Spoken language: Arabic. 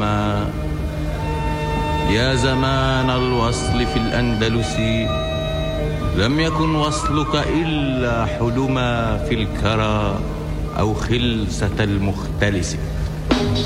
الظلما. يا زمان الوصل في الأندلس، لم يكن وصلك إلا حلما في الكرى أو خلسة المختلس.